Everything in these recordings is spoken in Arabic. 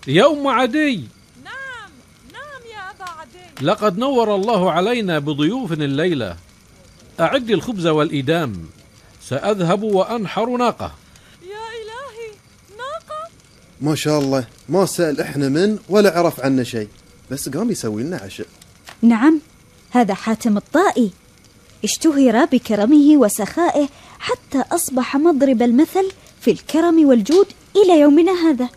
يا أم عدي. نعم يا أبا عدي. لقد نور الله علينا بضيوف الليلة. أعد الخبز والإدام، سأذهب وأنحر ناقة. يا إلهي، ناقة؟ ما شاء الله، ما سأل إحنا من ولا عرف عنا شيء، بس قام يسوي لنا عشاء. نعم، هذا حاتم الطائي، اشتهر بكرمه وسخائه حتى أصبح مضرب المثل في الكرم والجود إلى يومنا هذا.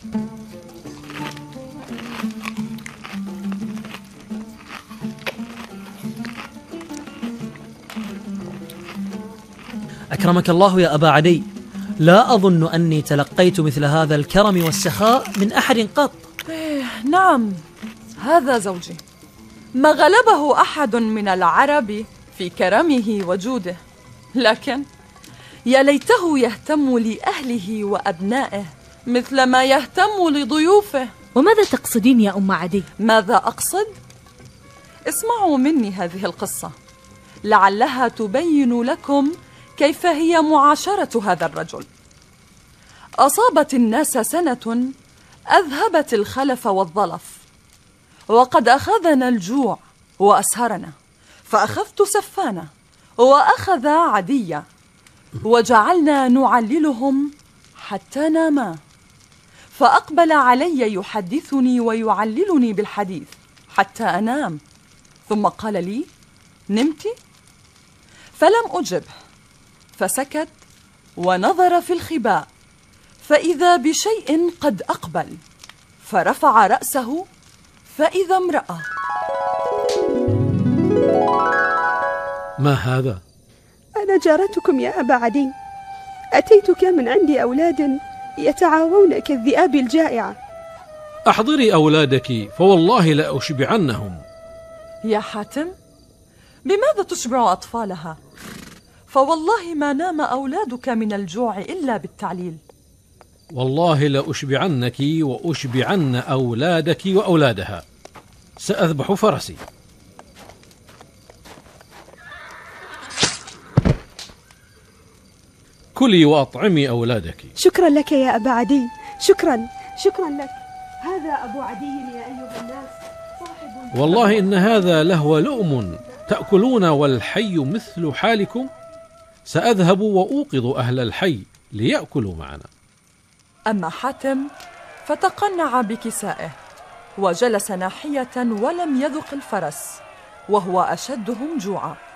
أكرمك الله يا أبا عدي، لا أظن أني تلقيت مثل هذا الكرم والسخاء من أحد قط. نعم، هذا زوجي، ما غلبه أحد من العرب في كرمه وجوده، لكن يا ليته يهتم لأهله وأبنائه مثل ما يهتم لضيوفه. وماذا تقصدين يا أم عدي؟ ماذا أقصد؟ اسمعوا مني هذه القصة، لعلها تبين لكم كيف هي معاشرة هذا الرجل. أصابت الناس سنة أذهبت الخلف والظلف، وقد أخذنا الجوع وأسهرنا، فأخذت سفانة وأخذ عدية، وجعلنا نعللهم حتى ناما. فأقبل علي يحدثني ويعللني بالحديث حتى أنام، ثم قال لي: نمت؟ فلم أجبه، فسكت ونظر في الخباء، فإذا بشيء قد أقبل، فرفع رأسه فإذا امرأة. ما هذا؟ أنا جارتكم يا أبا عدي، أتيتك من عندي أولاد يتعاوون كالذئاب الجائعة. أحضري أولادك فوالله لا أشبعنهم. يا حاتم، بماذا تشبع أطفالها؟ فوالله ما نام أولادك من الجوع إلا بالتعليل. والله لأشبعنك وأشبعن أولادك وأولادها. سأذبح فرسي. كلي وأطعمي أولادك. شكرا لك يا أبا عدي، شكرا لك. هذا أبو عدي يا أيها الناس، صاحب. والله إن هذا لهو لؤم تأكلون والحي مثل حالكم. سأذهب وأوقظ أهل الحي ليأكلوا معنا. أما حاتم فتقنع بكسائه وجلس ناحية ولم يذق الفرس، وهو أشدهم جوعا.